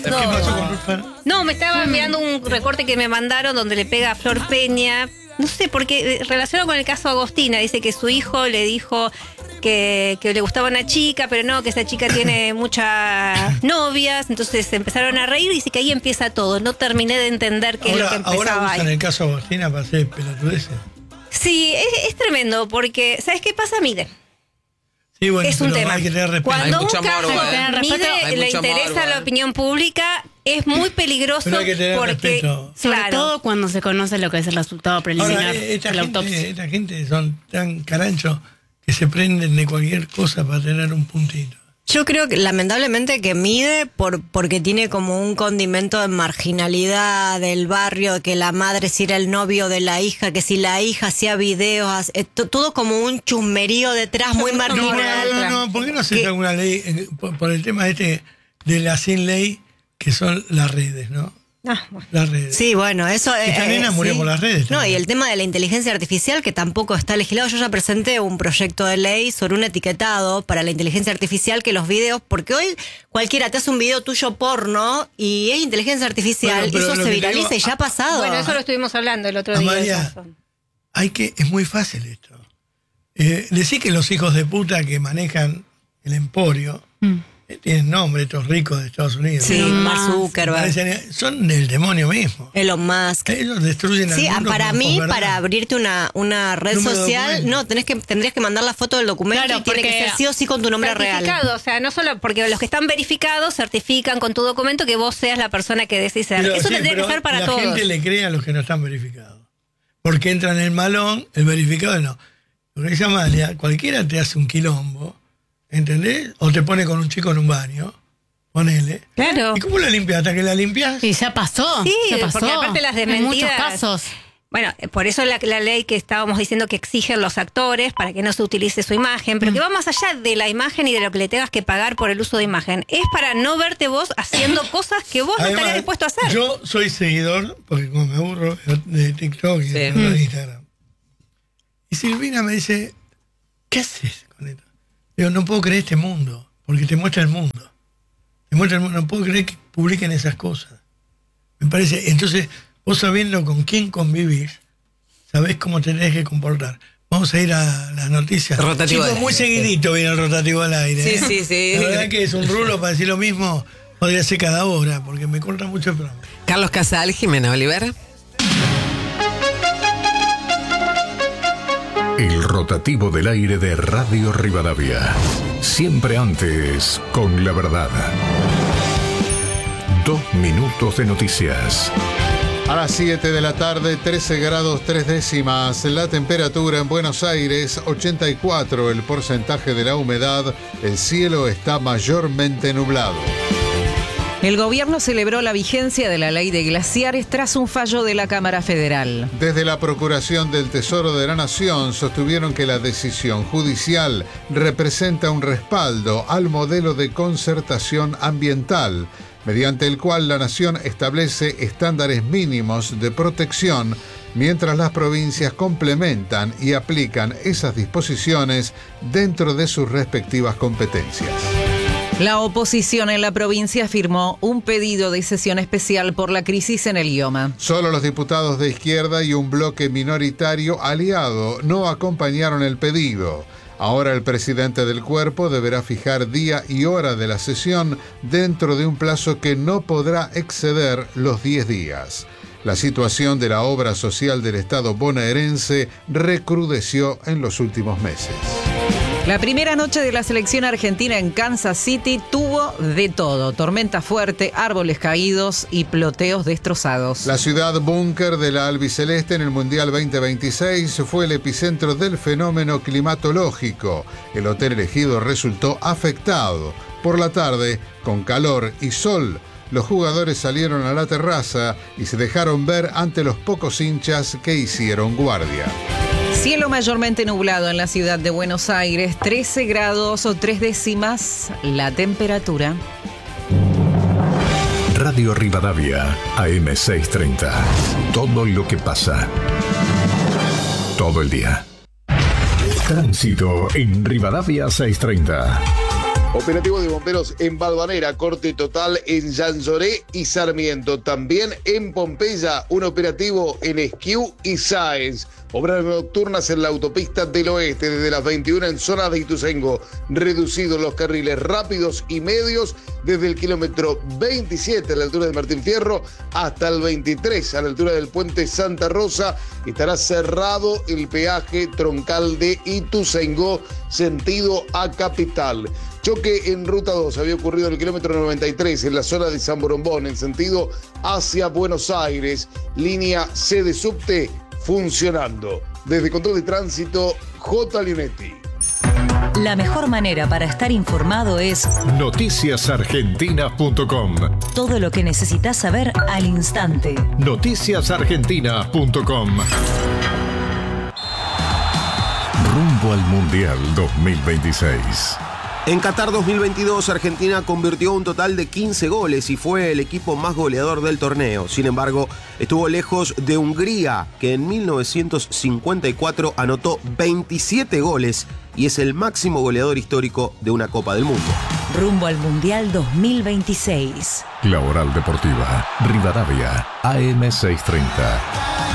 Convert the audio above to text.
¿Qué pasó con Ruth? No, me estaba mirando un recorte que me mandaron donde le pega a Flor Peña. No sé, porque relacionado con el caso Agostina, dice que su hijo le dijo que le gustaba una chica, pero no, que esa chica tiene muchas novias, entonces se empezaron a reír y dice que ahí empieza todo. No terminé de entender qué es lo que empezaba ahora usan ahí. el caso Agostina para hacer pelotudeces. Sí, es tremendo, porque ¿sabes qué pasa? Mide. Sí, bueno, Es un pero tema. hay que tener respeto. Cuando Hay un mucho caso morbo, mide, le interesa a la opinión pública, es muy peligroso. Pero hay que tener porque, respeto. Sobre claro, todo cuando se conoce lo que es el resultado preliminar Ahora, de la autopsia. esta gente son tan caranchos que se prenden de cualquier cosa para tener un puntito. Yo creo que lamentablemente que mide porque tiene como un condimento de marginalidad del barrio, que la madre si era el novio de la hija, que si la hija hacía videos, todo como un chusmerío detrás muy marginal. No, ¿por qué no se hace alguna ley por el tema de la sin ley, que son las redes, ¿no? bueno. Las redes. Sí, bueno, eso Esta nena murió por las redes. No, también. y el tema de la inteligencia artificial, que tampoco está legislado. Yo ya presenté un proyecto de ley sobre un etiquetado para la inteligencia artificial, que los videos, porque hoy cualquiera te hace un video tuyo porno y es inteligencia artificial, Bueno, pero eso lo se que viraliza te y digo, ya ha pasado. Bueno, eso lo estuvimos hablando el otro día. Amalia, es muy fácil esto. Decir que los hijos de puta que manejan el emporio tienen nombre, estos ricos de Estados Unidos. Sí, ¿no? Mark Zuckerberg, Son del demonio mismo. Elon Musk. Ellos destruyen al Sí, mundo. para por mí, verdad. para abrirte una red Número de social, documento. no, tendrías que mandar la foto del documento Claro, y tiene que porque ser sí o sí con tu nombre real. Certificado, o sea, no solo porque los que están verificados certifican con tu documento que vos seas la persona que decís ser. Pero Eso sí, tendría que pero ser para la todos. gente le cree a los que no están verificados. Porque entran en el malón, el verificado no. Lo que dice Amalia, cualquiera te hace un quilombo, ¿entendés? O te pone con un chico en un baño, ponele. Claro. ¿Y cómo la limpias? Hasta que la limpias. Y ya pasó. Sí, ya pasó. porque aparte las Hay desmentidas. muchos casos. Bueno, por eso la ley que estábamos diciendo que exigen los actores para que no se utilice su imagen, pero que va más allá de la imagen y de lo que le tengas que pagar por el uso de imagen. Es para no verte vos haciendo cosas que vos no Además, estarías dispuesto a hacer. Yo soy seguidor, porque como me aburro de TikTok y de Instagram. Y Silvina me dice, ¿qué haces con esto? Digo, no puedo creer este mundo, porque te muestra el mundo. Te muestra el mundo, no puedo creer que publiquen esas cosas. Me parece, entonces, vos sabiendo con quién convivís, sabés cómo tenés que comportar. Vamos a ir a las noticias. Rotativo Chicos, al muy aire, seguidito viene el rotativo al aire. Sí, ¿eh? sí, sí. La verdad que es un rulo para decir lo mismo, podría ser cada hora, porque me corta mucho el programa. Carlos Casal, Jimena Oliver. El rotativo del aire de Radio Rivadavia. Siempre antes, con la verdad. 2 minutos de noticias. A las 7 de la tarde, 13 grados 3 décimas. La temperatura en Buenos Aires, 84 el porcentaje de la humedad. El cielo está mayormente nublado. El gobierno celebró la vigencia de la ley de glaciares tras un fallo de la Cámara Federal. Desde la Procuración del Tesoro de la Nación sostuvieron que la decisión judicial representa un respaldo al modelo de concertación ambiental, mediante el cual la Nación establece estándares mínimos de protección, mientras las provincias complementan y aplican esas disposiciones dentro de sus respectivas competencias. La oposición en la provincia firmó un pedido de sesión especial por la crisis en el IOMA. Solo los diputados de izquierda y un bloque minoritario aliado no acompañaron el pedido. Ahora el presidente del cuerpo deberá fijar día y hora de la sesión dentro de un plazo que no podrá exceder los 10 días. La situación de la obra social del Estado bonaerense recrudeció en los últimos meses. La primera noche de la selección argentina en Kansas City tuvo de todo: tormenta fuerte, árboles caídos y ploteos destrozados. La ciudad búnker de la albiceleste en el Mundial 2026 fue el epicentro del fenómeno climatológico. El hotel elegido resultó afectado. Por la tarde, con calor y sol, los jugadores salieron a la terraza y se dejaron ver ante los pocos hinchas que hicieron guardia. Cielo mayormente nublado en la ciudad de Buenos Aires, 13 grados o 3 décimas la temperatura. Radio Rivadavia, AM630. Todo lo que pasa. Todo el día. Tránsito en Rivadavia 630. Operativo de bomberos en Balvanera, corte total en Llanzoré y Sarmiento. También en Pompeya, un operativo en Esquiú y Sáenz. Obras nocturnas en la autopista del oeste, desde las 21 en zona de Ituzaingó. Reducidos los carriles rápidos y medios desde el kilómetro 27 a la altura de Martín Fierro hasta el 23 a la altura del puente Santa Rosa. Estará cerrado el peaje troncal de Ituzaingó, sentido a Capital. Choque en Ruta 2 había ocurrido en el kilómetro 93 en la zona de San Borombón, en sentido hacia Buenos Aires. Línea C de subte funcionando. Desde Control de Tránsito, J. Leonetti. La mejor manera para estar informado es noticiasargentina.com. todo lo que necesitas saber al instante. Noticiasargentina.com. Rumbo al Mundial 2026. En Qatar 2022, Argentina convirtió un total de 15 goles y fue el equipo más goleador del torneo. Sin embargo, estuvo lejos de Hungría, que en 1954 anotó 27 goles y es el máximo goleador histórico de una Copa del Mundo. Rumbo al Mundial 2026. La Oral Deportiva, Rivadavia, AM 630.